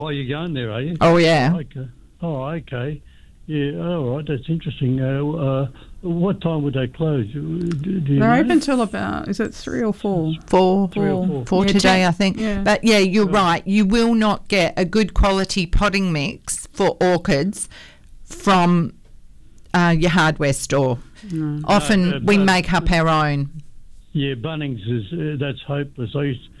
Oh, you're going there, are you? Oh, yeah. Okay. Oh, okay. Yeah, all right, that's interesting. What time would they close? Do you They're know? open till about, is it 3 or 4? Four 3 or 4. for Yeah, today, 10, I think. yeah. But yeah, you're right. You will not get a good quality potting mix for orchids from your hardware store. No. Often we make up our own. Yeah, Bunnings is that's hopeless.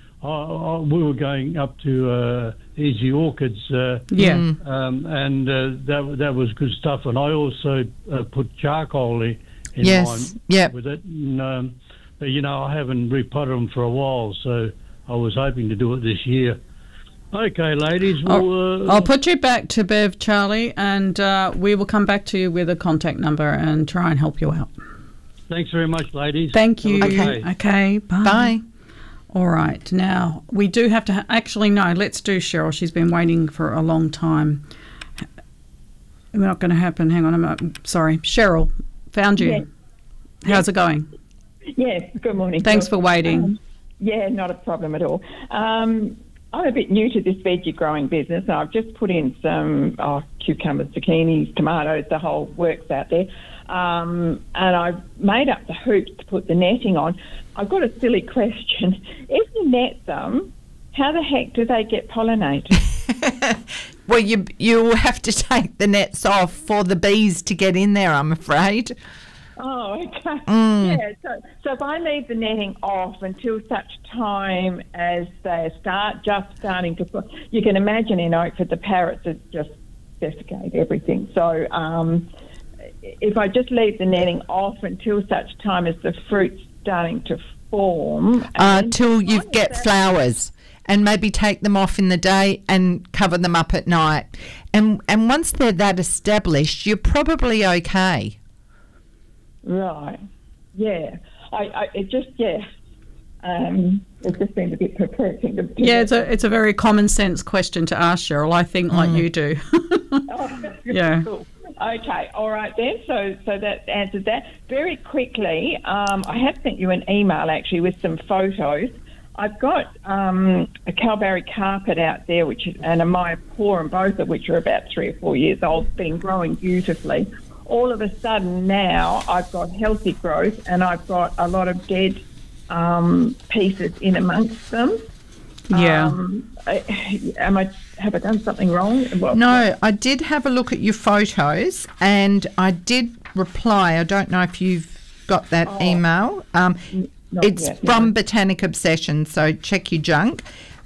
We were going up to Easy Orchids, Yeah. and that was good stuff. And I also put charcoal in Yes, mine yep. with it. And, but I haven't repotted them for a while, so I was hoping to do it this year. Okay, ladies. I'll put you back to Bev, Charlie, and we will come back to you with a contact number and try and help you out. Thanks very much, ladies. Thank you. Have a good day. Okay, bye. Bye. All right, now we do have to actually no. Let's do Cheryl. She's been waiting for a long time. We're not going to happen. Hang on, I'm sorry. Cheryl, found you. Yes. How's it going? Yes, good morning. Thanks for waiting. Yeah, not a problem at all. I'm a bit new to this veggie growing business. I've just put in some cucumbers, zucchinis, tomatoes, the whole works out there. And I've made up the hoops to put the netting on. I've got a silly question. If you net them, how the heck do they get pollinated? Well, you have to take the nets off for the bees to get in there, I'm afraid. Oh, okay. Yeah, so if I leave the netting off until such time as they starting to... You can imagine in Oakford the parrots are just defecate everything. So if I just leave the netting off until such time as the fruit's starting to form... Till you get flowers, and maybe take them off in the day and cover them up at night. And once they're that established, you're probably okay. Right. Yeah. It just seemed a bit perplexing. Yeah, it's a very common sense question to ask, Cheryl. I think like you do. Yeah. Cool. Okay, all right then. So that answers that. Very quickly, I have sent you an email actually with some photos. I've got a Calvary carpet out there, and a Myoporum, both of which are about 3 or 4 years old, been growing beautifully. All of a sudden now I've got healthy growth and I've got a lot of dead pieces in amongst them. Yeah. Have I done something wrong? No, I did have a look at your photos and I did reply. I don't know if you've got that email. It's from Botanic Obsession, so check your junk.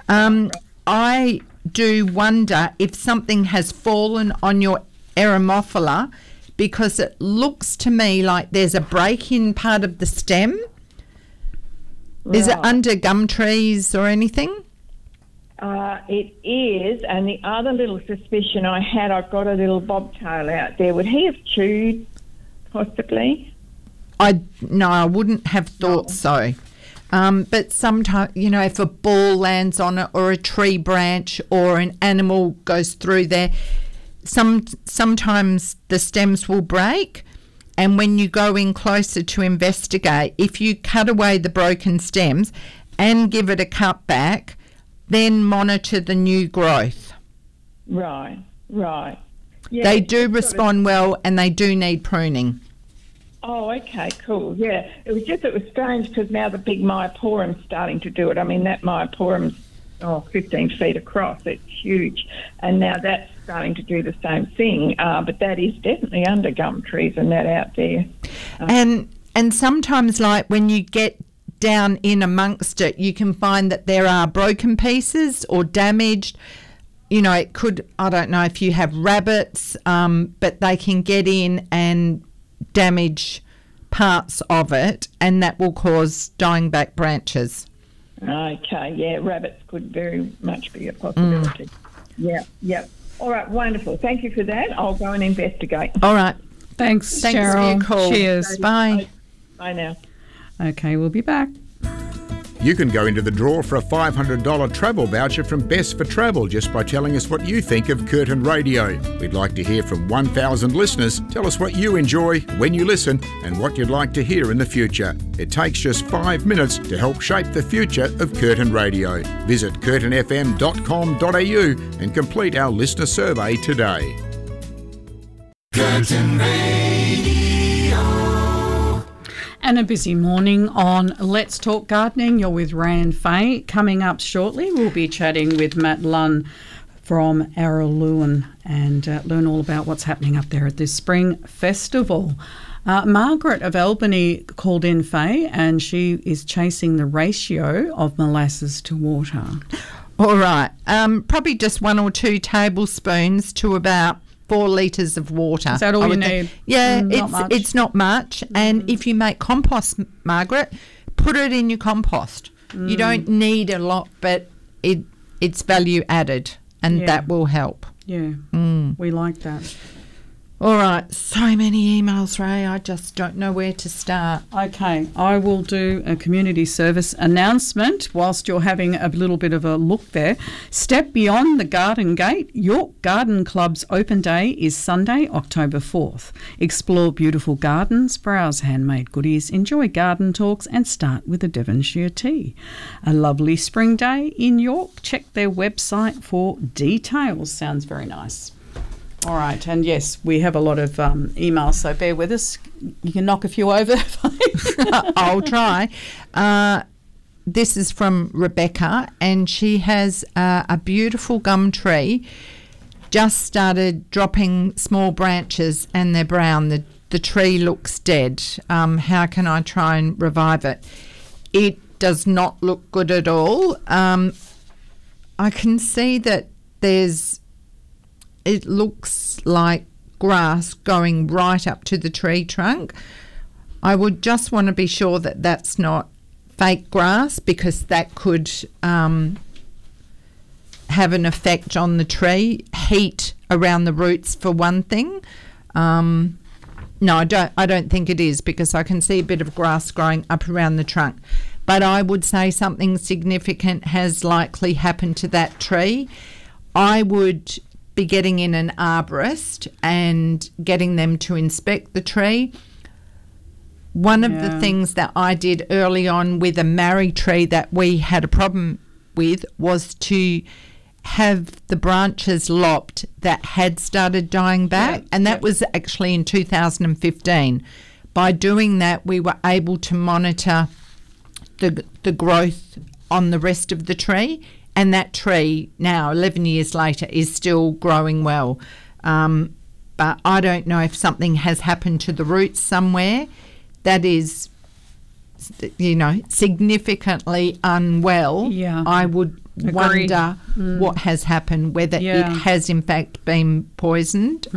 I do wonder if something has fallen on your Eremophila, because it looks to me like there's a break in part of the stem. Right. Is it under gum trees or anything? It is, and the other little suspicion I had, I've got a little bobtail out there. Would he have chewed, possibly? No, I wouldn't have thought so. But sometimes, if a ball lands on it or a tree branch or an animal goes through there, sometimes the stems will break, and when you go in closer to investigate, if you cut away the broken stems and give it a cut back, then monitor the new growth. Right. Yeah, they do respond well, and they do need pruning. Oh, okay, cool. Yeah, it was strange because now the big Myoporum's starting to do it. I mean, that Myoporum's 15 feet across. It's huge. And now that's starting to do the same thing. But that is definitely under gum trees and that out there. And sometimes, like, when you get down in amongst it, you can find that there are broken pieces or damaged. It could, I don't know if you have rabbits, but they can get in and damage parts of it, and that will cause dying back branches. Okay, yeah, rabbits could very much be a possibility. Yeah. All right, wonderful. Thank you for that. I'll go and investigate. All right. Thanks Cheryl. For your call. Cheers. Bye. Bye now. Okay, we'll be back. You can go into the draw for a $500 travel voucher from Best for Travel just by telling us what you think of Curtin Radio. We'd like to hear from 1,000 listeners. Tell us what you enjoy, when you listen, and what you'd like to hear in the future. It takes just 5 minutes to help shape the future of Curtin Radio. Visit curtinfm.com.au and complete our listener survey today. Curtin Radio. And a busy morning on Let's Talk Gardening. You're with Ray and Faye. Coming up shortly, we'll be chatting with Matt Lunn from Araluen and learn all about what's happening up there at this spring festival. Margaret of Albany called in, Faye, and she is chasing the ratio of molasses to water. All right. Probably just 1 or 2 tablespoons to about 4 litres of water. Is that all you need? Yeah, it's not much. And if you make compost, Margaret, put it in your compost. You don't need a lot, but it's value added, and that will help. Yeah, we like that. All right, so many emails, Ray. I just don't know where to start. Okay, I will do a community service announcement whilst you're having a little bit of a look there. Step beyond the garden gate. York Garden Club's open day is Sunday, October 4th. Explore beautiful gardens, browse handmade goodies, enjoy garden talks and start with a Devonshire tea. A lovely spring day in York. Check their website for details. Sounds very nice. All right, and yes, we have a lot of emails, so bear with us. You can knock a few over. I'll try. This is from Rebecca, and she has a beautiful gum tree. Just started dropping small branches, and they're brown. The tree looks dead. How can I try and revive it? It does not look good at all. I can see that it looks like grass going right up to the tree trunk. I would just want to be sure that that's not fake grass, because that could have an effect on the tree. Heat around the roots for one thing. No, I don't think it is, because I can see a bit of grass growing up around the trunk. But I would say something significant has likely happened to that tree. I would be getting in an arborist and getting them to inspect the tree. One of the things that I did early on with a marri tree that we had a problem with was to have the branches lopped that had started dying back, and that was actually in 2015. By doing that, we were able to monitor the growth on the rest of the tree. And that tree now, 11 years later, is still growing well. But I don't know if something has happened to the roots somewhere that is, significantly unwell. Yeah. I would wonder what has happened, whether it has in fact been poisoned.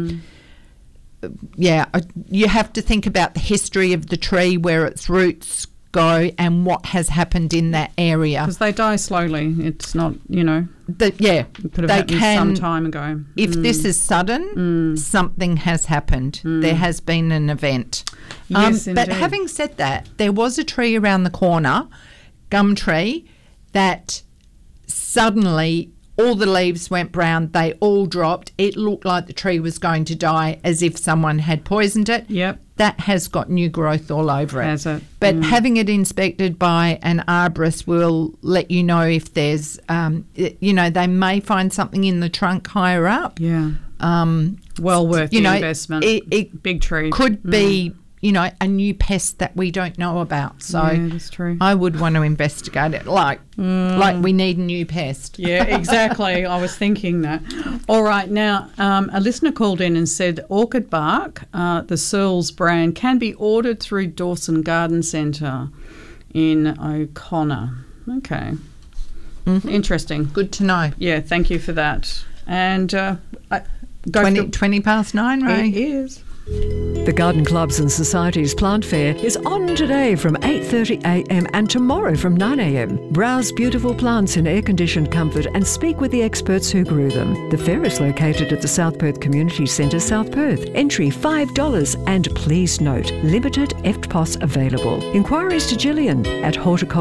You have to think about the history of the tree, where its roots go and what has happened in that area, because they die slowly. It's not, it could have happened some time ago. If this is sudden, something has happened. There has been an event. Yes, but having said that, there was a tree around the corner, gum tree, that suddenly all the leaves went brown. They all dropped. It looked like the tree was going to die, as if someone had poisoned it. Yep. That has got new growth all over it. Has it? But having it inspected by an arborist will let you know if there's, they may find something in the trunk higher up. Yeah. Well worth the investment. It big tree. Could be, a new pest that we don't know about. So yeah, that's true. I would want to investigate it like we need a new pest. Yeah, exactly. I was thinking that. All right, now a listener called in and said Orchid Bark, the Searles brand, can be ordered through Dawson Garden Centre in O'Connor. Okay. Interesting. Good to know. Yeah, thank you for that. And 20 past 9, Ray. It is. The Garden Clubs and Societies Plant Fair is on today from 8:30am and tomorrow from 9am. Browse beautiful plants in air-conditioned comfort and speak with the experts who grew them. The fair is located at the South Perth Community Centre, South Perth. Entry $5 and please note, limited EFTPOS available. Inquiries to Gillian at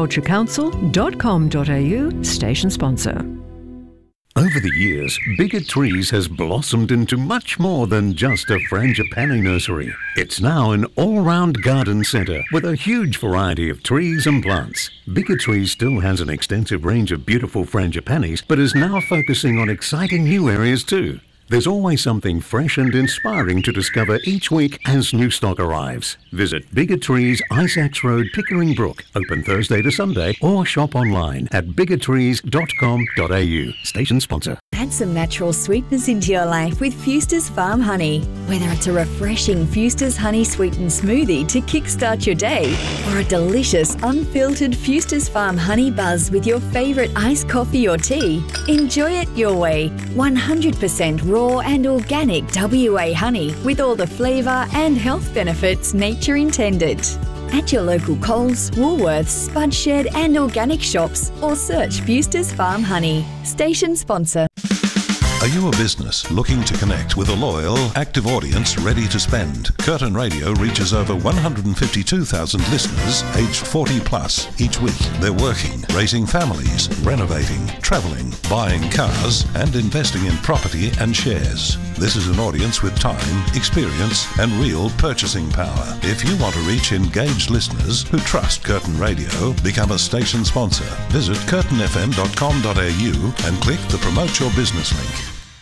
horticulturecouncil.com.au, station sponsor. Over the years, Bigger Trees has blossomed into much more than just a frangipani nursery. It's now an all-round garden centre with a huge variety of trees and plants. Bigger Trees still has an extensive range of beautiful frangipanis, but is now focusing on exciting new areas too. There's always something fresh and inspiring to discover each week as new stock arrives. Visit Bigger Trees, Isaacs Road, Pickering Brook, open Thursday to Sunday, or shop online at biggertrees.com.au. Station sponsor. Add some natural sweetness into your life with Fuster's Farm Honey. Whether it's a refreshing Fuster's Honey Sweetened Smoothie to kickstart your day, or a delicious unfiltered Fuster's Farm Honey Buzz with your favourite iced coffee or tea, enjoy it your way. 100% raw and organic WA honey with all the flavour and health benefits nature intended. At your local Coles, Woolworths, Spudshed and organic shops, or search Fuster's Farm Honey. Station sponsor. Are you a business looking to connect with a loyal, active audience ready to spend? Curtin Radio reaches over 152,000 listeners aged 40 plus each week. They're working, raising families, renovating, travelling, buying cars and investing in property and shares. This is an audience with time, experience and real purchasing power. If you want to reach engaged listeners who trust Curtin Radio, become a station sponsor. Visit curtinfm.com.au and click the Promote Your Business link.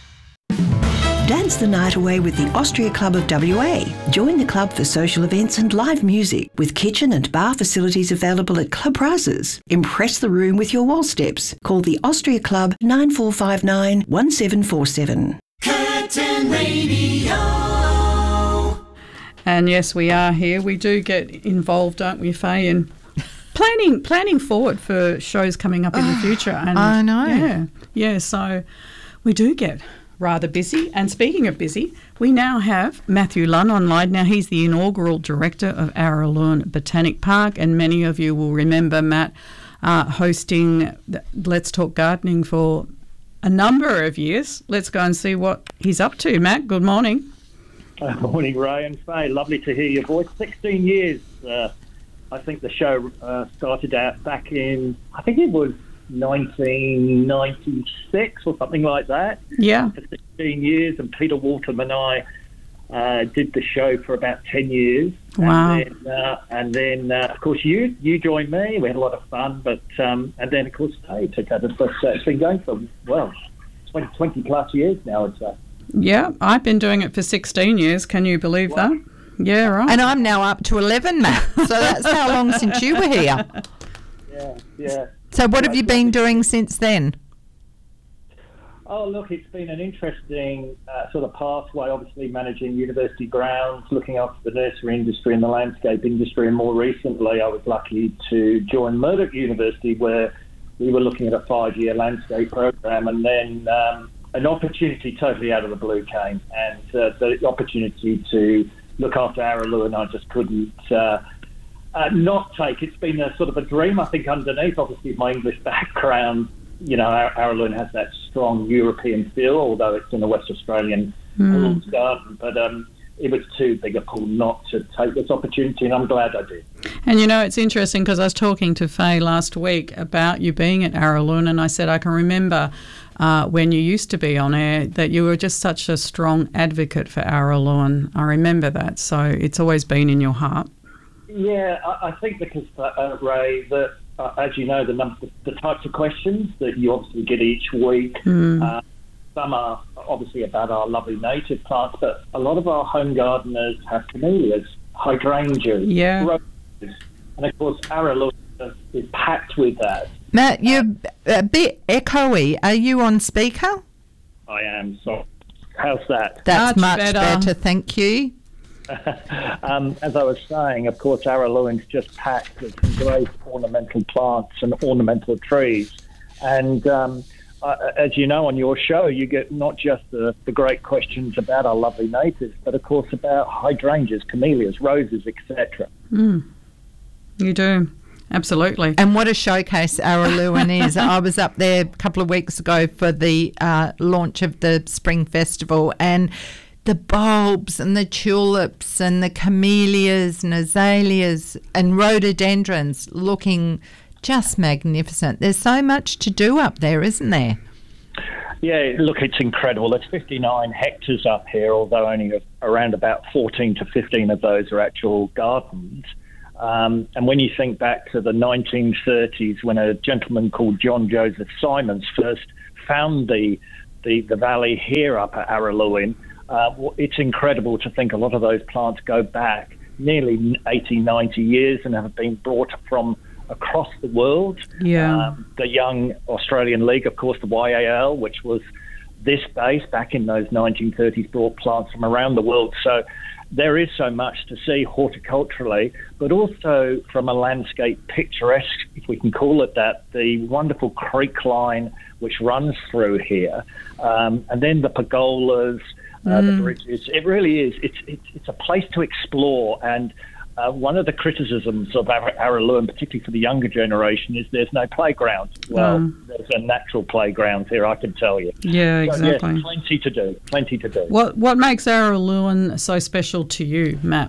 Dance the night away with the Austria Club of WA. Join the club for social events and live music with kitchen and bar facilities available at club prices. Impress the room with your wall steps. Call the Austria Club 9459 1747. Curtin Radio. And yes, we are here. We do get involved, don't we, Faye, in planning forward for shows coming up in the future. And I know. Yeah, so we do get rather busy. And speaking of busy, we now have Matthew Lunn online. Now, he's the inaugural director of Araluen Botanic Park, and many of you will remember Matt hosting Let's Talk Gardening for a number of years. Let's go and see what he's up to. Matt, good morning. Morning, Ray and Faye. Lovely to hear your voice. 16 years. I think the show started out back in, I think it was 1996 or something like that. Yeah. For 16 years, and Peter Waltham and I did the show for about 10 years. Wow. And then of course, you joined me. We had a lot of fun, but and then, of course, Faye took over. But it's been going for, 20 plus years now, I'd say. Yeah, I've been doing it for 16 years. Can you believe that? Yeah, right. And I'm now up to 11, Matt. So that's how long since you were here. Yeah. So what have you been doing since then? Oh, look, it's been an interesting sort of pathway, obviously managing university grounds, looking after the nursery industry and the landscape industry, and more recently I was lucky to join Murdoch University, where we were looking at a 5-year landscape program, and then an opportunity totally out of the blue came, and the opportunity to look after Araluen, I just couldn't not take. It's been a sort of a dream, I think, underneath, obviously, my English background. You know, Araluen has that strong European feel, although it's in a West Australian garden. But it was too big a pull not to take this opportunity, and I'm glad I did. And, you know, it's interesting because I was talking to Faye last week about you being at Araluen, and I said I can remember when you used to be on air that you were just such a strong advocate for Araluen. I remember that, so it's always been in your heart. Yeah, I think because, Ray, that as you know, the types of questions that you obviously get each week, some are obviously about our lovely native plants, but a lot of our home gardeners have camellias, hydrangeas, roses, and of course Araluen is packed with that. Matt, you're a bit echoey. Are you on speaker? I am, so how's that? That's much better, thank you. As I was saying, of course, Araluen's just packed with some great ornamental plants and ornamental trees. And as you know, on your show, you get not just the great questions about our lovely natives, but of course about hydrangeas, camellias, roses, etc. You do. Absolutely. And what a showcase Araluen is. I was up there a couple of weeks ago for the launch of the Spring Festival, and the bulbs and the tulips and the camellias and azaleas and rhododendrons looking just magnificent. There's so much to do up there, isn't there? Yeah, look, it's incredible. There's 59 hectares up here, although only around about 14 to 15 of those are actual gardens. And when you think back to the 1930s, when a gentleman called John Joseph Simons first found the valley here up at Araluen, it's incredible to think a lot of those plants go back nearly 80, 90 years and have been brought from across the world. Yeah. The young Australian League, of course, the YAL, which was this base back in those 1930s, brought plants from around the world. So there is so much to see horticulturally, but also from a landscape picturesque, if we can call it that, the wonderful creek line which runs through here, and then the pergolas, the bridges. It really is. It's a place to explore, and one of the criticisms of Araluen, particularly for the younger generation, is there's no playground. Well, there's a natural playground here, I can tell you. Yeah, exactly. So, yes, plenty to do. What makes Araluen so special to you, Matt?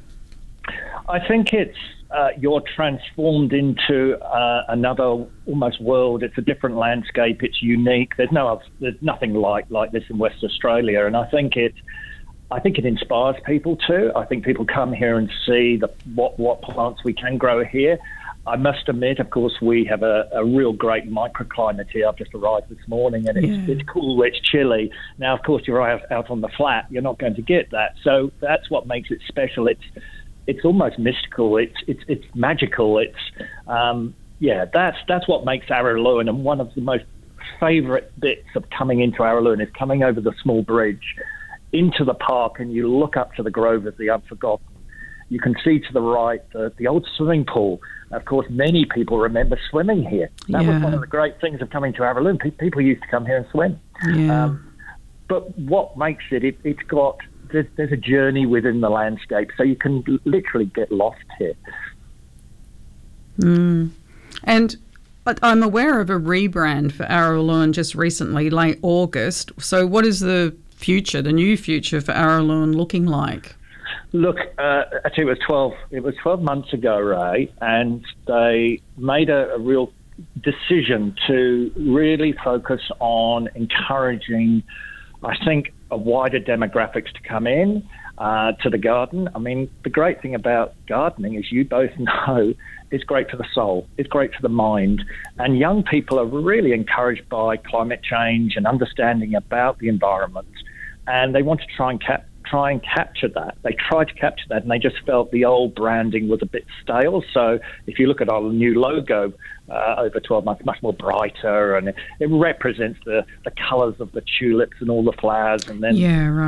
I think it's you're transformed into another almost world. It's a different landscape. It's unique. There's nothing like this in West Australia, and I think it inspires people too. I think people come here and see what plants we can grow here. I must admit, of course, we have a real great microclimate here. I've just arrived this morning, and it's cool, it's chilly. Now, of course, you're out on the flat. You're not going to get that. So that's what makes it special. It's almost mystical. It's magical. That's what makes Araluen. And one of the most favourite bits of coming into Araluen is coming over the small bridge into the park, and you look up to the Grove of the Unforgotten. You can see to the right the old swimming pool. Of course, many people remember swimming here. That was one of the great things of coming to Araluen. People used to come here and swim. Yeah. But what makes there's a journey within the landscape, so you can literally get lost here. And I'm aware of a rebrand for Araluen just recently, late August. So what is the new future for Araluen looking like? Look, actually it was 12 months ago, Ray, and they made a real decision to really focus on encouraging, I think, a wider demographics to come in to the garden. I mean, the great thing about gardening, as you both know, is great for the soul. It's great for the mind. And young people are really encouraged by climate change and understanding about the environment. And they want to try and capture that. They tried to capture that, and they just felt the old branding was a bit stale. So if you look at our new logo over 12 months, much more brighter, and it represents the colours of the tulips and all the flowers. And then,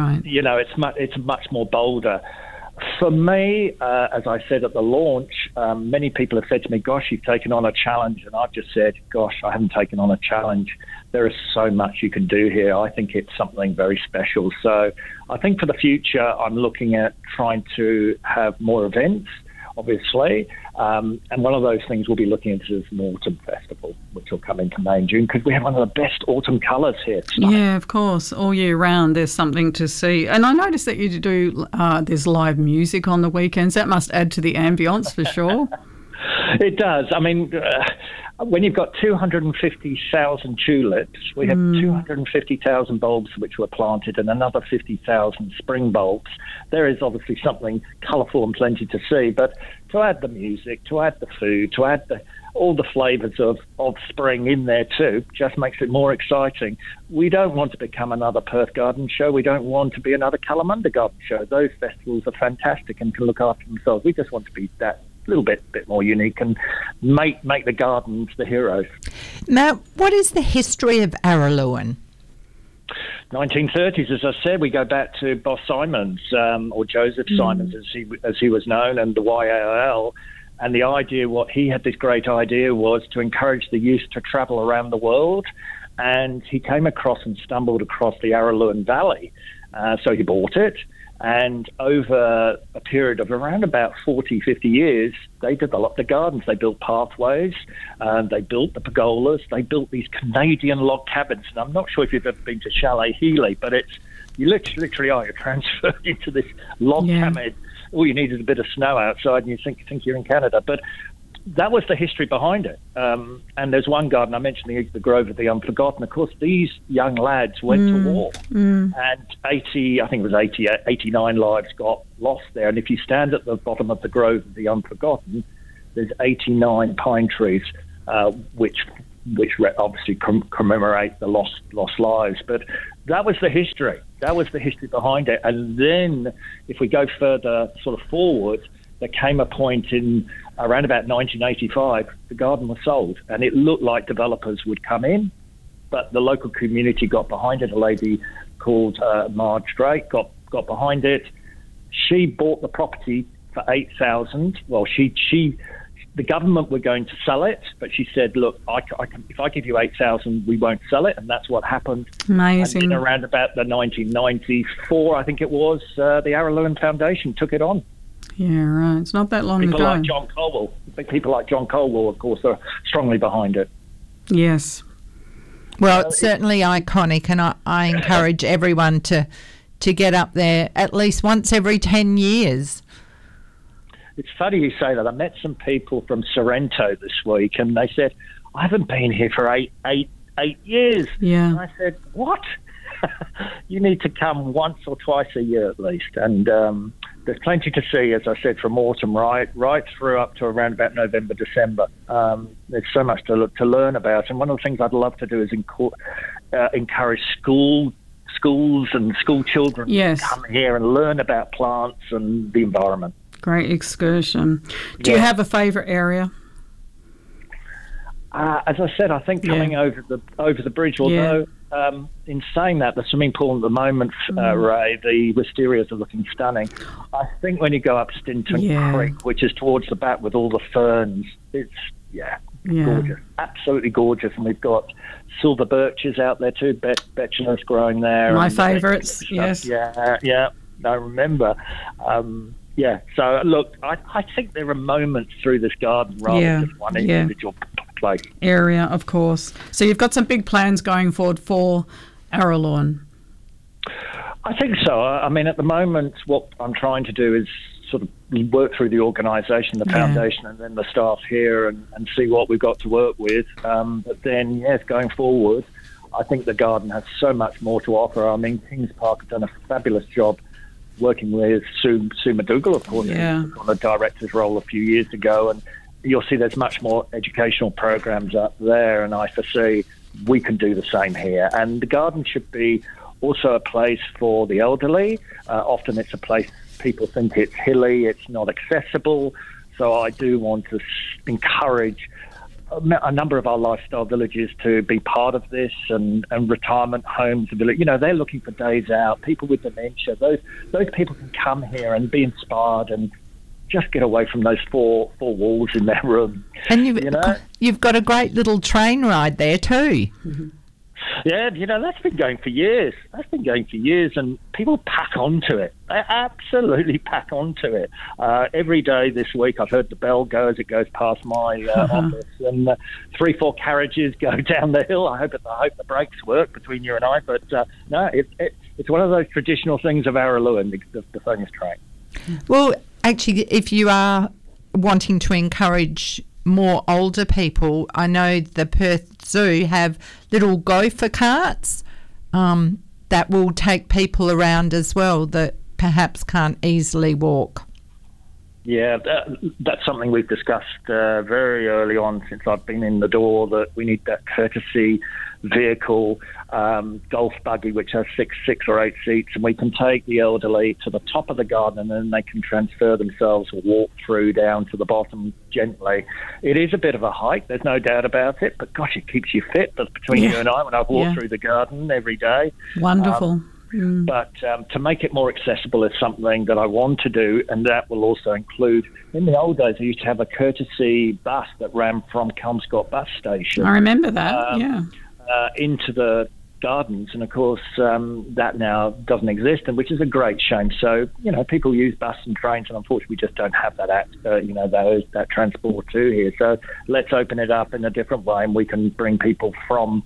it's much more bolder. For me, as I said at the launch, many people have said to me, gosh, you've taken on a challenge. And I've just said, gosh, I haven't taken on a challenge. There is so much you can do here. I think it's something very special. So I think for the future, I'm looking at trying to have more events, obviously. And one of those things we'll be looking into is an autumn festival, which will come into May and June, because we have one of the best autumn colours here. Yeah, of course. All year round there's something to see. And I noticed that you do, there's live music on the weekends. That must add to the ambience for sure. It does. I mean, when you've got 250,000 tulips, we have 250,000 bulbs which were planted and another 50,000 spring bulbs. There is obviously something colourful and plenty to see, but to add the music, to add the food, to add all the flavours of spring in there too, just makes it more exciting. We don't want to become another Perth Garden Show. We don't want to be another Kalamunda Garden Show. Those festivals are fantastic and can look after themselves. We just want to be that little bit more unique and make the gardens the heroes. Now, what is the history of Araluen? 1930s, as I said, we go back to Boss Simons, or Joseph Simons, as he was known, and the YAL. And the idea, what he had this great idea was to encourage the youth to travel around the world and he came across and stumbled across the Araluen Valley. So he bought it, and over a period of around about 40, 50 years, they developed the gardens. They built pathways, they built the pergolas, they built these Canadian log cabins. And I'm not sure if you've ever been to Chalet Healy, but you literally are. You're transferred into this log cabin. All you need is a bit of snow outside, and you think you're in Canada. But that was the history behind it. And there's one garden, I mentioned the Grove of the Unforgotten. Of course, these young lads went to war, and 89 lives got lost there. And if you stand at the bottom of the Grove of the Unforgotten, there's 89 pine trees, which obviously commemorate the lost lives. But that was the history. That was the history behind it. And then if we go further sort of forward, there came a point in around about 1985, the garden was sold, and it looked like developers would come in, but the local community got behind it. A lady called Marge Drake got behind it. She bought the property for $8,000. Well, the government were going to sell it, but she said, "Look, if I give you $8,000, we won't sell it," and that's what happened. Amazing. And then around about the 1994, I think it was, the Araluen Foundation took it on. Yeah, right. It's not that long People ago. like John Colwell, of course, are strongly behind it. Yes. Well, it's certainly iconic, and I encourage everyone to get up there at least once every 10 years. It's funny you say that. I met some people from Sorrento this week, and they said, "I haven't been here for eight years." Yeah. And I said, "What? You need to come once or twice a year at least." And there's plenty to see, as I said, from autumn right through up to around about November, December. There's so much to learn about. And one of the things I'd love to do is encourage schools and school children to come here and learn about plants and the environment. Great excursion. Do you have a favourite area? As I said, I think coming over the bridge, although in saying that, the swimming pool at the moment, Ray, the wisterias are looking stunning. I think when you go up Stinton Creek, which is towards the back with all the ferns, it's gorgeous, absolutely gorgeous. And we've got silver birches out there too, Betulus growing there. My favourites, yes. Yeah, I remember. So look, I think there are moments through this garden rather than just one individual place. Area, of course. So you've got some big plans going forward for Araluen. I think so. I mean, at the moment, what I'm trying to do is sort of work through the organisation, the foundation, and then the staff here and see what we've got to work with. But then, going forward, I think the garden has so much more to offer. I mean, Kings Park have done a fabulous job working with Sue McDougall, of course, who took on a director's role a few years ago, and you'll see there's much more educational programs up there, and I foresee we can do the same here. And the garden should be also a place for the elderly. Often it's a place people think it's hilly, it's not accessible, so I do want to encourage a number of our lifestyle villages to be part of this, and retirement homes. You know, they're looking for days out. People with dementia, those people can come here and be inspired and just get away from those four walls in their room. And you've got a great little train ride there too. Mm-hmm. Yeah, that's been going for years. And people pack onto it. They absolutely pack onto it. Every day this week I've heard the bell go as it goes past my office, and 3-4 carriages go down the hill. I hope the brakes work between you and I. But no, it's one of those traditional things of Araluen, the Thonius train. Well, actually, if you are wanting to encourage more older people, I know the Perth Zoo have little gopher carts that will take people around as well that perhaps can't easily walk. Yeah, that's something we've discussed very early on since I've been in the door, that we need that courtesy vehicle, golf buggy, which has six or eight seats, and we can take the elderly to the top of the garden, and then they can transfer themselves or walk through down to the bottom gently. It is a bit of a hike, there's no doubt about it, but gosh, it keeps you fit. That's between you and I, when I've walked through the garden every day. Wonderful. But to make it more accessible is something that I want to do, and that will also include, in the old days, I used to have a courtesy bus that ran from Kelmscott bus station. I remember that, into the gardens, and of course that now doesn't exist, and which is a great shame. So people use bus and trains, and unfortunately we just don't have that that transport too here. So let's open it up in a different way, and we can bring people from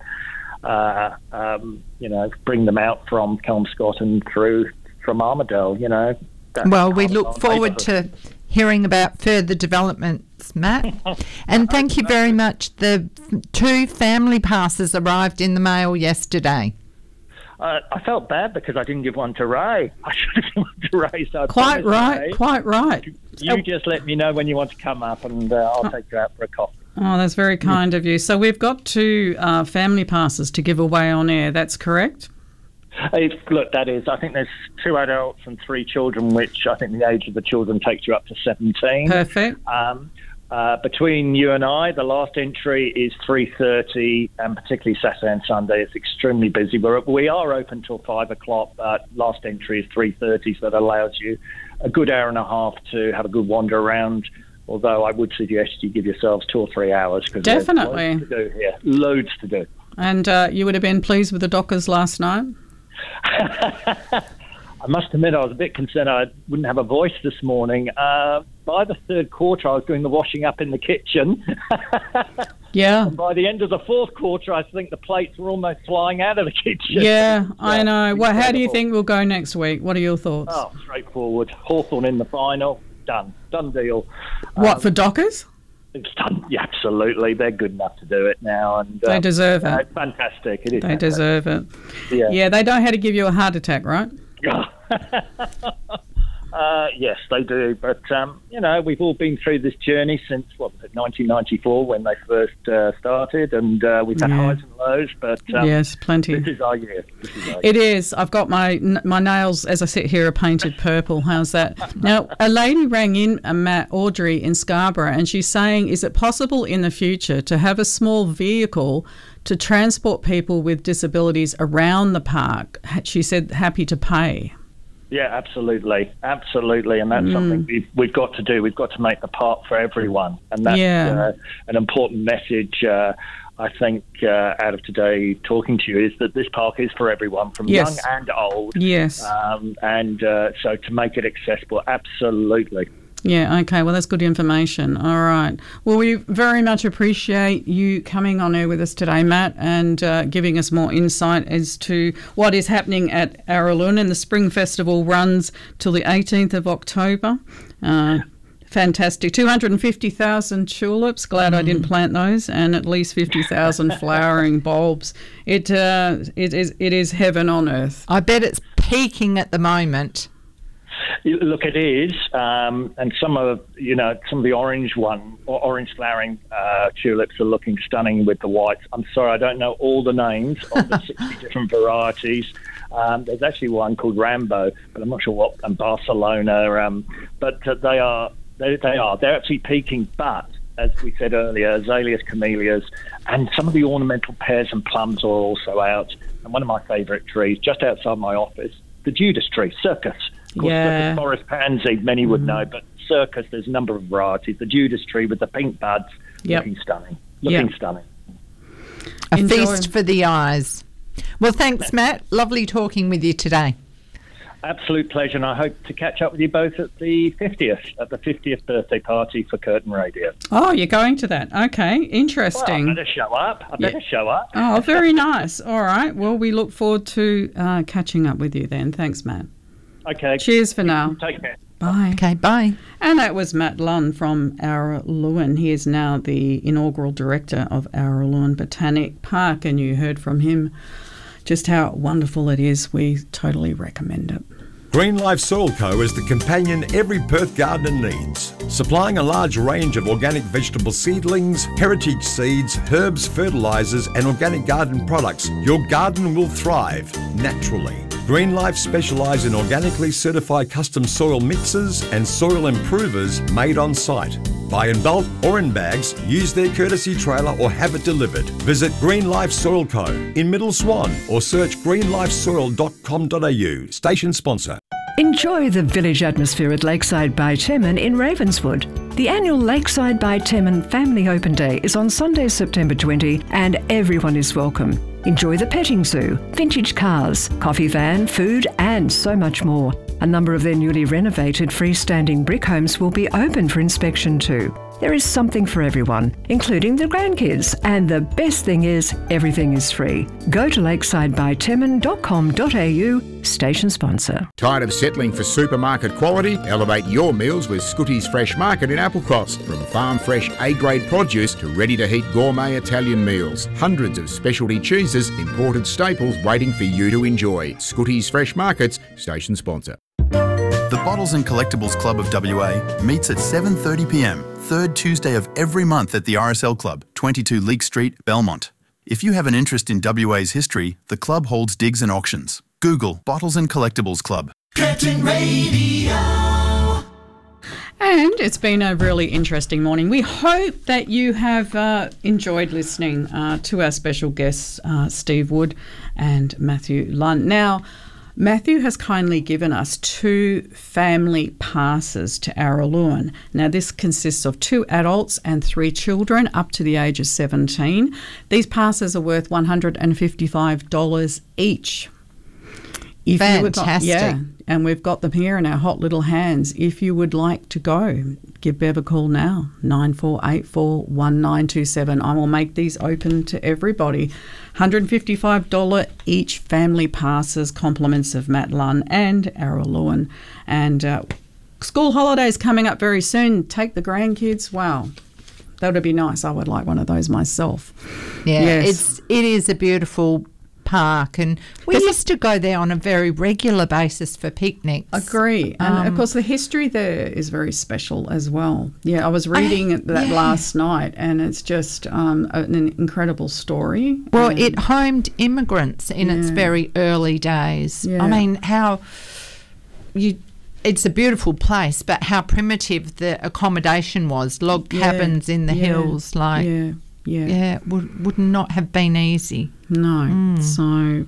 bring them out from Kelmscott and through from Armadale. Well, we look forward to hearing about further developments, Matt. And thank you very much. The 2 family passes arrived in the mail yesterday. I felt bad because I didn't give one to Ray. I should have given one to Ray. So quite right. You just let me know when you want to come up, and I'll take you out for a coffee. Oh, that's very kind of you. So we've got 2 family passes to give away on air. That's correct? Look, that is. I think there's 2 adults and 3 children, which I think the age of the children takes you up to 17. Perfect. Between you and I, the last entry is 3:30, and particularly Saturday and Sunday, it's extremely busy. We are open till 5 o'clock, but last entry is 3:30, so that allows you a good hour and a half to have a good wander around. Although I would suggest you give yourselves 2 or 3 hours, because definitely there's loads to do here. Loads to do. And you would have been pleased with the Dockers last night? I must admit I was a bit concerned I wouldn't have a voice this morning. By the 3rd quarter, I was doing the washing up in the kitchen. Yeah. And by the end of the 4th quarter, I think the plates were almost flying out of the kitchen. Yeah, I know. Well, how do you think we'll go next week? What are your thoughts? Oh, straightforward. Hawthorn in the final. Done deal. What, for Dockers? It's done. Yeah, absolutely. They're good enough to do it now, and they deserve it. It's fantastic. It is. They deserve it. Yeah. They know how to give you a heart attack, right? Yes, they do. But we've all been through this journey since 1994 when they first started, and we've had highs and lows. But yes, plenty. This is our year. It is. I've got my nails, as I sit here, are painted purple. How's that? Now, a lady rang in, Audrey in Scarborough, and she's saying, is it possible in the future to have a small vehicle to transport people with disabilities around the park? She said, happy to pay. Yeah, absolutely, and that's something we've got to do. We've got to make the park for everyone, and that's an important message. I think out of today talking to you is that this park is for everyone, from young and old. Yes, and so to make it accessible, absolutely. Yeah, okay, well, that's good information. All right. Well, we very much appreciate you coming on air with us today, Matt, and giving us more insight as to what is happening at Araluen. And the Spring Festival runs till the 18th of October. Fantastic. 250,000 tulips. Glad I didn't plant those. And at least 50,000 flowering bulbs. It is heaven on earth. I bet it's peaking at the moment. Look, it is, and some of the orange flowering tulips are looking stunning with the whites. I'm sorry, I don't know all the names of the 60 different varieties. There's actually one called Rambo, but I'm not sure what, and Barcelona. But they're actually peaking. But as we said earlier, azaleas, camellias, and some of the ornamental pears and plums are also out. And one of my favourite trees, just outside my office, the Judas tree, Circus. Of course, the forest pansy, many would know, but Circus, there's a number of varieties. The Judas tree with the pink buds, looking stunning. Stunning. A feast for the eyes. Well, thanks, Matt. Lovely talking with you today. Absolute pleasure, and I hope to catch up with you both at the 50th birthday party for Curtin Radio. Oh, you're going to that? Okay, interesting. Well, I better show up. Oh, very nice. All right. Well, we look forward to catching up with you then. Thanks, Matt. Okay. Cheers for now. Take care. Bye. Okay, bye. And that was Matt Lunn from Araluen. He is now the inaugural director of Araluen Botanic Park, and you heard from him just how wonderful it is. We totally recommend it. Green Life Soil Co. is the companion every Perth gardener needs, supplying a large range of organic vegetable seedlings, heritage seeds, herbs, fertilisers and organic garden products. Your garden will thrive naturally. Green Life specialise in organically certified custom soil mixes and soil improvers made on site. Buy in bulk or in bags, use their courtesy trailer or have it delivered. Visit Green Life Soil Co. in Middle Swan or search greenlifesoil.com.au. Station sponsor. Enjoy the village atmosphere at Lakeside by Temin in Ravenswood. The annual Lakeside by Temin Family Open Day is on Sunday, September 20, and everyone is welcome. Enjoy the petting zoo, vintage cars, coffee van, food, and so much more. A number of their newly renovated freestanding brick homes will be open for inspection too. There is something for everyone, including the grandkids, and the best thing is, everything is free. Go to lakesidebytemin.com.au, station sponsor. Tired of settling for supermarket quality? Elevate your meals with Scooty's Fresh Market in Applecross. From farm fresh A-grade produce to ready-to-heat gourmet Italian meals. Hundreds of specialty cheeses, imported staples waiting for you to enjoy. Scooty's Fresh Markets, station sponsor. The Bottles and Collectibles Club of WA meets at 7:30pm, third Tuesday of every month at the RSL Club, 22 Leake Street, Belmont. If you have an interest in WA's history, the club holds digs and auctions. Google Bottles and Collectibles Club. Curtin Radio. And it's been a really interesting morning. We hope that you have enjoyed listening to our special guests, Steve Wood and Matthew Lunt. Now, Matthew has kindly given us 2 family passes to Araluen. Now, this consists of 2 adults and 3 children up to the age of 17. These passes are worth $155 each. Fantastic. And we've got them here in our hot little hands. If you would like to go, give Bev a call now, 94841927. I will make these open to everybody. $155 each family passes, compliments of Matt Lunn and Araluen. And school holidays coming up very soon. Take the grandkids. Wow. That would be nice. I would like one of those myself. Yeah, yes. It is a beautiful park, and we used to go there on a very regular basis for picnics. Agree. And of course the history there is very special as well. Yeah, I was reading that last night, and it's just an incredible story. Well, it homed immigrants in its very early days. Yeah. I mean, it's a beautiful place, but how primitive the accommodation was, log cabins in the hills, would not have been easy. No. So,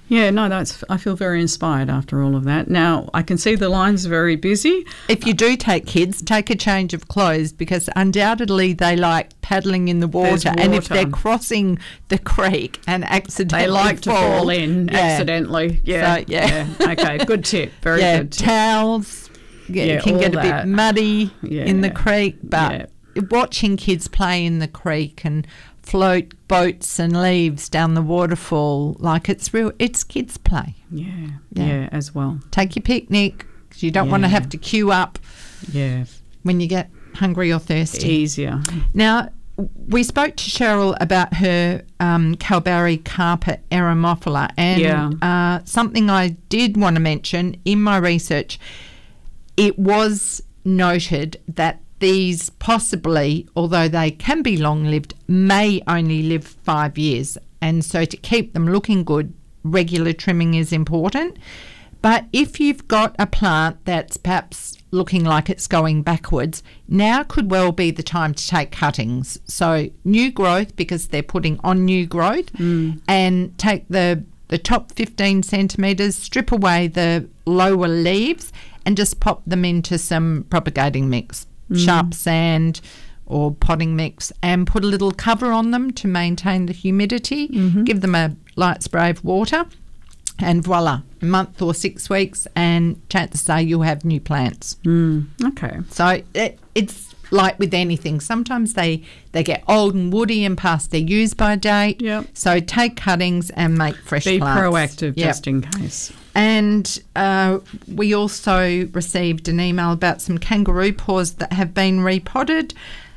I feel very inspired after all of that. Now, I can see the line's very busy. If you do take kids, take a change of clothes, because undoubtedly they like paddling in the water. And if they're crossing the creek and accidentally they like to fall in accidentally. Yeah. So, Okay, good tip. Very good tip. Towels. It can get a bit muddy in the creek, but watching kids play in the creek and float boats and leaves down the waterfall, it's kids play. Yeah, as well. Take your picnic, because you don't want to have to queue up when you get hungry or thirsty. Easier. Now, we spoke to Cheryl about her Kalbarri carpet Eremophila, and something I did want to mention in my research, it was noted that these possibly, although they can be long-lived, may only live 5 years. And so to keep them looking good, regular trimming is important. But if you've got a plant that's perhaps looking like it's going backwards, now could well be the time to take cuttings. So new growth, because they're putting on new growth, and take the top 15 centimetres, strip away the lower leaves, and just pop them into some propagating mix. Sharp sand or potting mix, and put a little cover on them to maintain the humidity. Give them a light spray of water, and voila, a month or 6 weeks, and chances are you'll have new plants. Okay. So it's like with anything. Sometimes they get old and woody and past their use-by date. So take cuttings and make fresh plants. Be proactive just in case. And we also received an email about some kangaroo paws that have been repotted.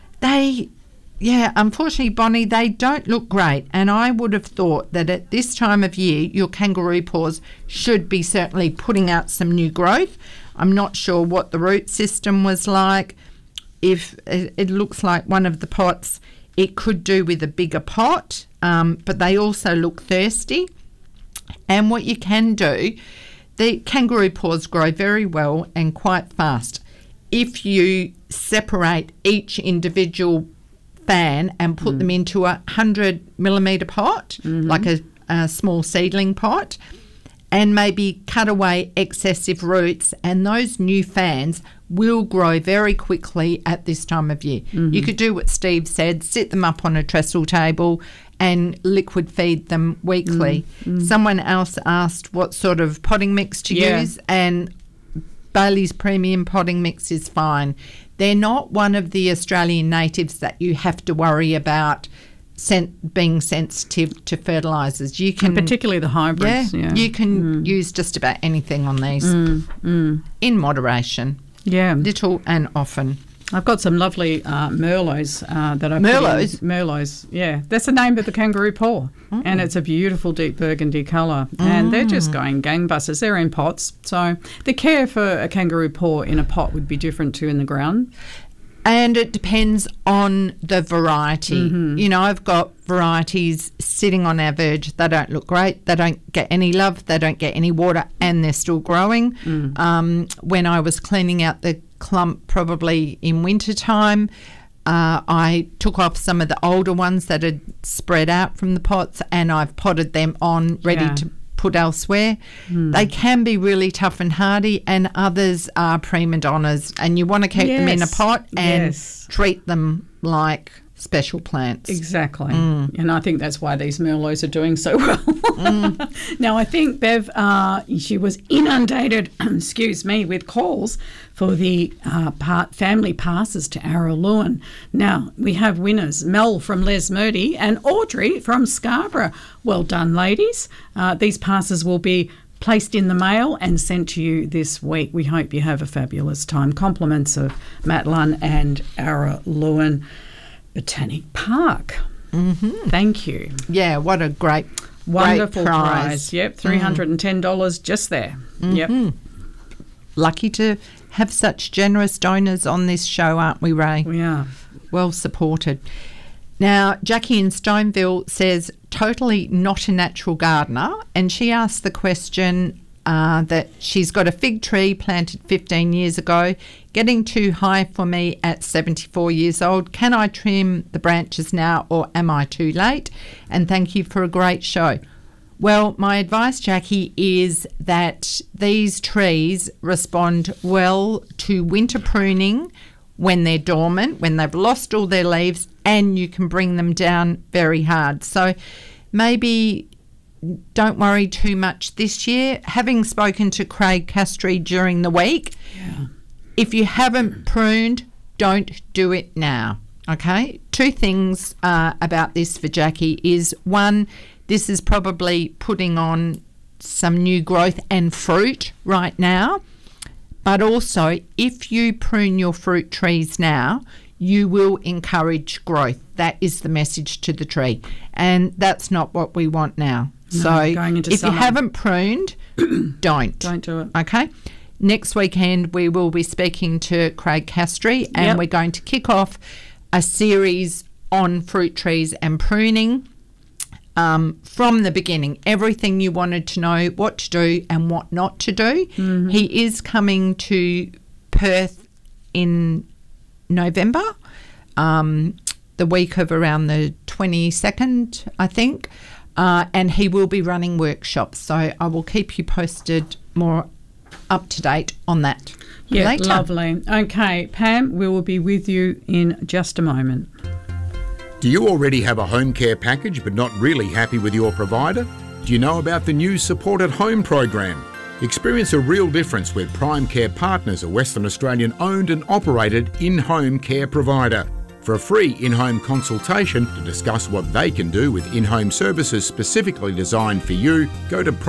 Unfortunately, Bonnie, they don't look great. And I would have thought that at this time of year, your kangaroo paws should be certainly putting out some new growth. I'm not sure what the root system was like. If it looks like one of the pots, it could do with a bigger pot, but they also look thirsty. And what you can do, the kangaroo paws grow very well and quite fast. If you separate each individual fan and put them into a 100 millimetre pot, like a small seedling pot, and maybe cut away excessive roots, and those new fans will grow very quickly at this time of year. You could do what Steve said, sit them up on a trestle table and liquid feed them weekly. Someone else asked what sort of potting mix to use, and Bailey's Premium potting mix is fine. They're not one of the Australian natives that you have to worry about being sensitive to fertilisers. You can, and particularly the hybrids. You can use just about anything on these in moderation. Yeah, little and often. I've got some lovely Merlots that I've Merlots? Merlots, yeah. That's the name of the kangaroo paw. And it's a beautiful deep burgundy colour. And they're just going gangbusters. They're in pots. So the care for a kangaroo paw in a pot would be different to in the ground. And it depends on the variety. You know, I've got varieties sitting on our verge. They don't look great. They don't get any love. They don't get any water, and they're still growing. When I was cleaning out the clump probably in winter time, I took off some of the older ones that had spread out from the pots, and I've potted them on ready to put elsewhere. They can be really tough and hardy, and others are prima donnas, and you want to keep them in a pot and treat them like special plants. Exactly. And I think that's why these Merlots are doing so well. Now, I think Bev, she was inundated, excuse me, with calls for the family passes to Araluen. Now, we have winners, Mel from Les Murdy and Audrey from Scarborough. Well done, ladies. These passes will be placed in the mail and sent to you this week. We hope you have a fabulous time. Compliments of Matt Lunn and Araluen Botanic Park. Thank you. Yeah, what a wonderful great prize. Yep, $310 just there. Yep. Lucky to have such generous donors on this show, aren't we, Ray? We are. Well supported. Now, Jackie in Stoneville says, totally not a natural gardener, and she asked the question that she's got a fig tree planted 15 years ago, getting too high for me at 74 years old. Can I trim the branches now, or am I too late? And thank you for a great show. Well, my advice, Jackie, is that these trees respond well to winter pruning when they're dormant, when they've lost all their leaves, and you can bring them down very hard. So maybe don't worry too much this year. Having spoken to Craig Castry during the week, if you haven't pruned, don't do it now, okay? Two things about this for Jackie is, one, this is probably putting on some new growth and fruit right now, but also if you prune your fruit trees now, you will encourage growth. That is the message to the tree, and that's not what we want now. No, so if summer. you haven't pruned, don't do it. Okay. Next weekend we will be speaking to Craig Castry, and we're going to kick off a series on fruit trees and pruning from the beginning. Everything you wanted to know, what to do and what not to do. He is coming to Perth in November, the week of around the 22nd, I think. And he will be running workshops, so I will keep you posted more up to date on that later. Lovely. Okay, Pam, we will be with you in just a moment. Do you already have a home care package but not really happy with your provider? Do you know about the new Support at Home program? Experience a real difference with Prime Care Partners, a Western Australian owned and operated in-home care provider. For a free in-home consultation to discuss what they can do with in-home services specifically designed for you, go to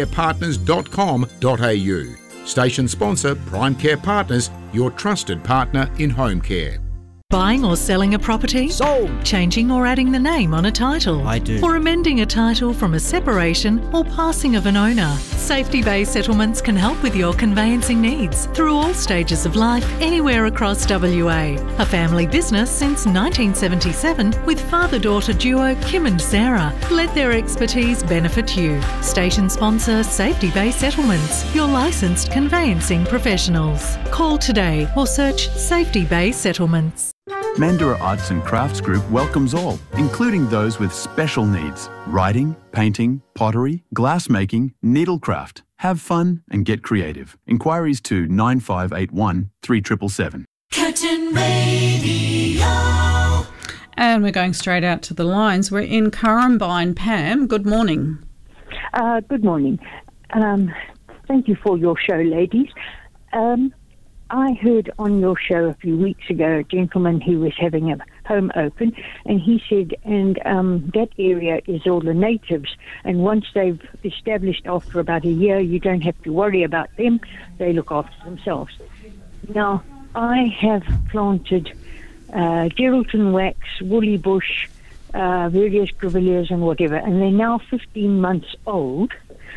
primecarepartners.com.au. Station sponsor Prime Care Partners, your trusted partner in home care. Buying or selling a property? Sold. Changing or adding the name on a title? I do. Or amending a title from a separation or passing of an owner? Safety Bay Settlements can help with your conveyancing needs through all stages of life, anywhere across WA. A family business since 1977 with father-daughter duo Kim and Sarah. Let their expertise benefit you. Station sponsor Safety Bay Settlements, your licensed conveyancing professionals. Call today or search Safety Bay Settlements. Mandurah Arts and Crafts Group welcomes all, including those with special needs. Writing, painting, pottery, glassmaking, needlecraft. Have fun and get creative. Inquiries to 9581 3777. Curtin Radio. And we're going straight out to the lines. We're in Currumbine. Pam, good morning. Good morning. Thank you for your show, ladies. I heard on your show a few weeks ago a gentleman who was having a home open, and he said, that area is all the natives, and once they've established after about a year, you don't have to worry about them. They look after themselves. Now, I have planted Geraldton wax, woolly bush, various grevilleas and whatever, and they're now 15 months old.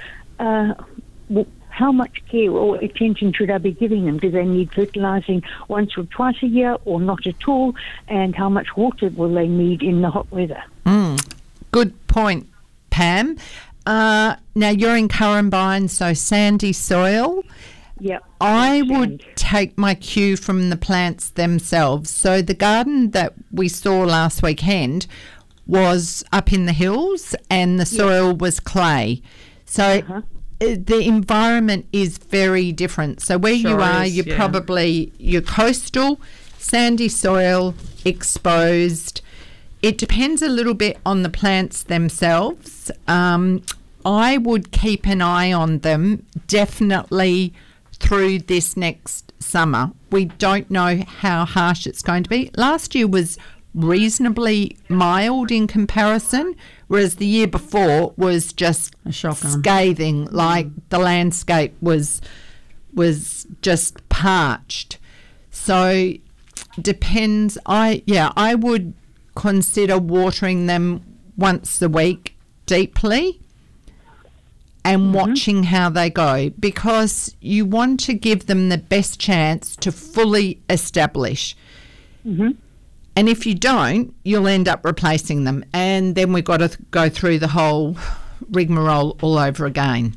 How much care or attention should I be giving them? Do they need fertilising once or twice a year or not at all? And how much water will they need in the hot weather? Good point, Pam. Now, you're in Currumbine, so sandy soil. Yep. I would take my cue from the plants themselves. So the garden that we saw last weekend was up in the hills and the soil was clay. So the environment is very different. So where you are, you're probably, you're coastal, sandy soil, exposed. It depends a little bit on the plants themselves. I would keep an eye on them definitely through this next summer. We don't know how harsh it's going to be. Last year was reasonably mild in comparison, whereas the year before was just scathing, like the landscape was just parched. So depends. I would consider watering them once a week deeply and watching how they go, because you want to give them the best chance to fully establish. And if you don't, you'll end up replacing them, and then we've got to go through the whole rigmarole all over again.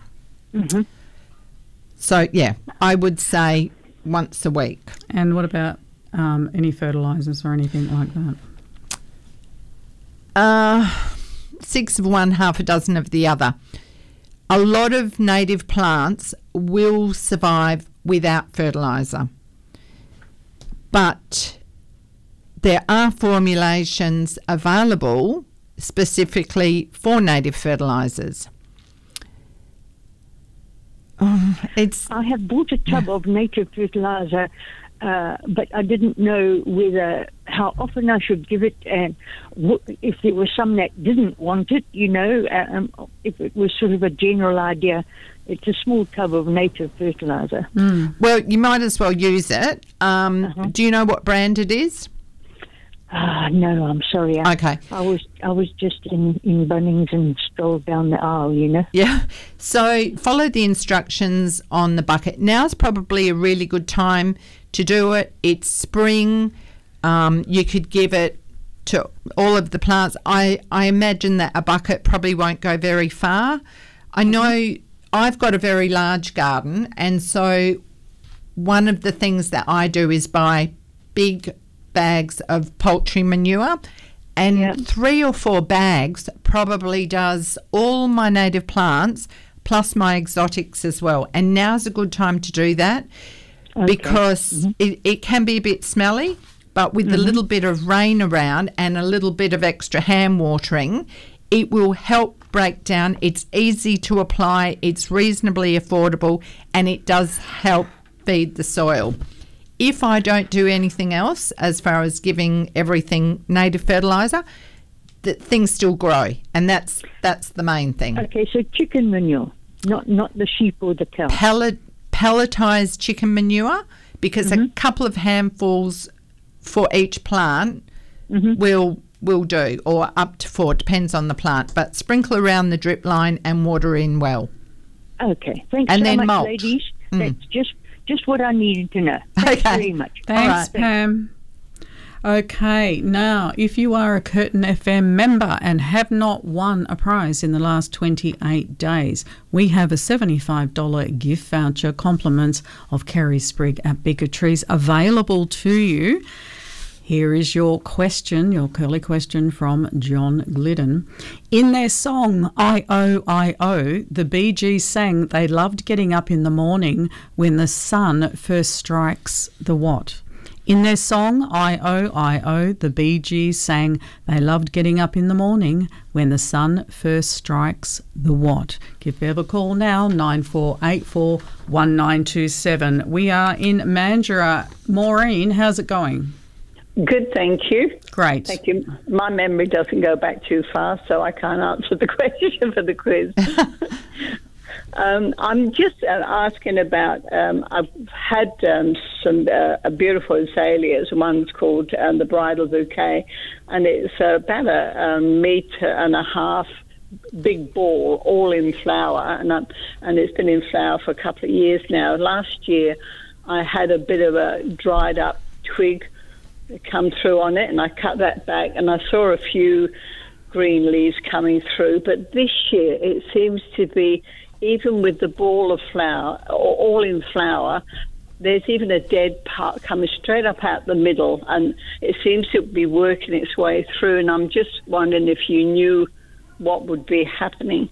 So, yeah, I would say once a week. And what about any fertilisers or anything like that? 6 of one, half a dozen of the other. A lot of native plants will survive without fertiliser, but there are formulations available specifically for native fertilisers. I have bought a tub of native fertiliser, but I didn't know how often I should give it, and if there was some that didn't want it, if it was sort of a general idea. It's a small tub of native fertiliser. Well, you might as well use it. Do you know what brand it is? No, I'm sorry. Okay. I was just in Bunnings and strolled down the aisle, Yeah. So follow the instructions on the bucket. Now's probably a really good time to do it. It's spring. You could give it to all of the plants. I imagine that a bucket probably won't go very far. I know I've got a very large garden, and so one of the things that I do is buy big bags of poultry manure, and 3 or 4 bags probably does all my native plants plus my exotics as well. And now's a good time to do that because it can be a bit smelly, but with a little bit of rain around and a little bit of extra hand watering, it will help break down. It's easy to apply, it's reasonably affordable, and it does help feed the soil. If I don't do anything else as far as giving everything native fertiliser, things still grow, and that's the main thing. Okay, so chicken manure, not the sheep or the cow. Pelletised chicken manure, because a couple of handfuls for each plant will do, or up to 4, depends on the plant. But sprinkle around the drip line and water in well. Okay, thanks and so then much, mulch. ladies. That's just what I needed to know. Thanks very much. Thanks, Pam. Okay, now, if you are a Curtin FM member and have not won a prize in the last 28 days, we have a $75 gift voucher, compliments of Kerry Sprigg at Bigger Trees, available to you. Here is your question, your curly question from John Glidden. In their song I-O, the Bee Gees sang they loved getting up in the morning when the sun first strikes the what? In their song I-O, the Bee Gees sang they loved getting up in the morning when the sun first strikes the what? Give Bev a call now, 9484 1927. We are in Mandurah. Maureen, how's it going? Good, thank you. Great. Thank you. My memory doesn't go back too far, so I can't answer the question for the quiz. I'm just asking about, I've had some beautiful azaleas. One's called the Bridal Bouquet, and it's about a metre and a half big ball, all in flower, and it's been in flower for a couple of years now. Last year I had a bit of a dried up twig come through on it, and I cut that back, and I saw a few green leaves coming through. But this year it seems to be, even with the ball of flower, all in flower, there's even a dead part coming straight up out the middle, and it seems to be working its way through. And I'm just wondering if you knew what would be happening.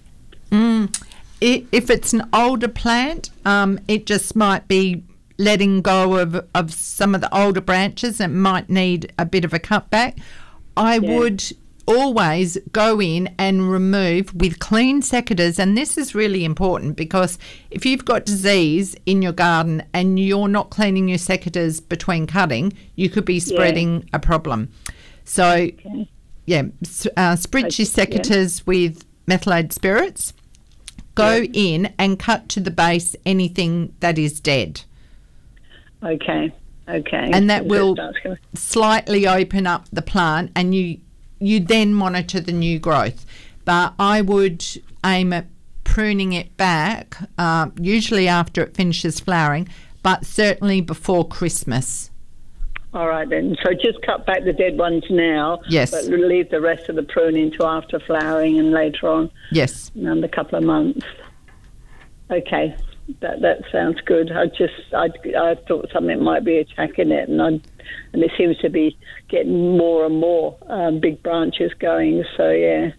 If it's an older plant, it just might be letting go of some of the older branches. It might need a bit of a cutback. I would always go in and remove with clean secateurs, and this is really important because if you've got disease in your garden and you're not cleaning your secateurs between cutting, you could be spreading a problem. So, spritz your secateurs with methylated spirits. Go in and cut to the base anything that is dead. Okay. And that will slightly open up the plant, and you then monitor the new growth. But I would aim at pruning it back, usually after it finishes flowering, but certainly before Christmas. All right then. So just cut back the dead ones now, but leave the rest of the pruning to after flowering and later on. Yes. Another couple of months. Okay. That sounds good. I thought something might be attacking it, and it seems to be getting more and more big branches going. So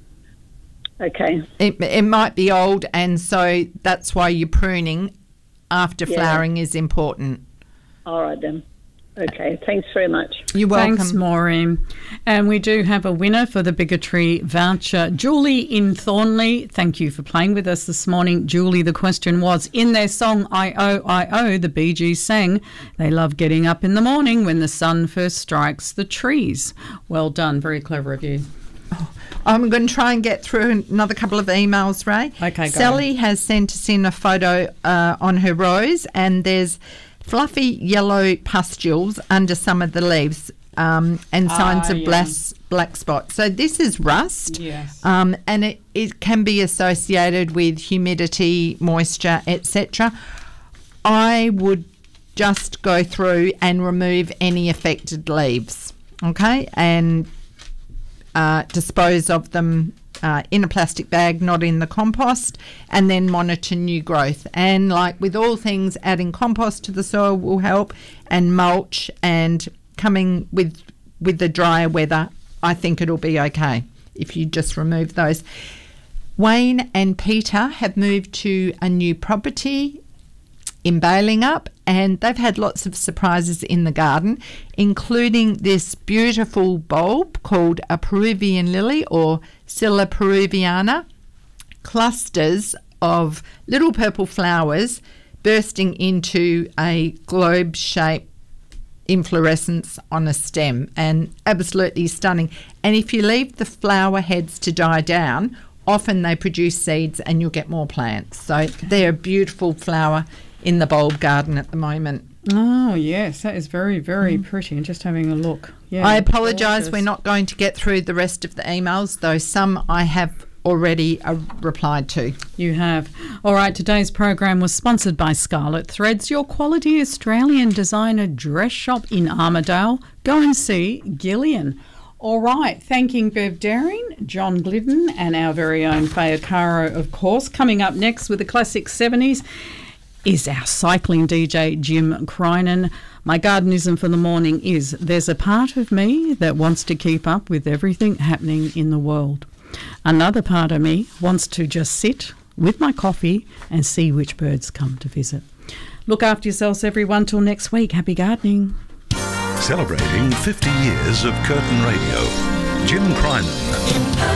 okay. It might be old, and so that's why your pruning after flowering is important. All right then. Okay, thanks very much. You're welcome. Thanks, Maureen. And we do have a winner for the Bigger Tree voucher. Julie in Thornley, thank you for playing with us this morning. Julie, the question was, in their song I-O, the Bee Gees sang, they love getting up in the morning when the sun first strikes the trees. Well done, very clever of you. I'm going to try and get through another couple of emails, Ray. Okay, go Sally has sent us in a photo on her rose, and there's fluffy yellow pustules under some of the leaves and signs of black spot. So this is rust, and it can be associated with humidity, moisture, etc. I would just go through and remove any affected leaves, okay, and dispose of them in a plastic bag, not in the compost, and then monitor new growth. And like with all things, adding compost to the soil will help, and mulch, and coming with the drier weather, I think it'll be okay if you just remove those. Wayne and Peter have moved to a new property in Balingup, and they've had lots of surprises in the garden, including this beautiful bulb called a Peruvian lily, or Scilla peruviana, clusters of little purple flowers bursting into a globe-shaped inflorescence on a stem, and absolutely stunning. And if you leave the flower heads to die down, often they produce seeds and you'll get more plants. So they're a beautiful flower in the bulb garden at the moment. Oh, yes, that is very, very pretty. And just having a look. Yeah, I apologise, we're not going to get through the rest of the emails, though some I have already replied to. You have. All right, today's program was sponsored by Scarlet Threads, your quality Australian designer dress shop in Armidale. Go and see Gillian. All right, thanking Bev Daring, John Glidden, and our very own Faya Caro, of course. Coming up next with the classic 70s is our cycling DJ, Jim Crinan. My gardenism for the morning is there's a part of me that wants to keep up with everything happening in the world. Another part of me wants to just sit with my coffee and see which birds come to visit. Look after yourselves, everyone. Till next week. Happy gardening. Celebrating 50 years of Curtin Radio. Jim Crinan.